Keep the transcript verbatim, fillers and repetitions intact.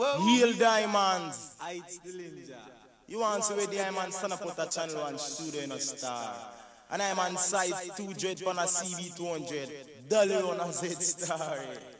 Heal Diamonds. Heights the Ninja. You want to see where Diamond stand up with a channel one studio in a star. And I'm on side two hundred on a C V two hundred. Dolly on a Z star.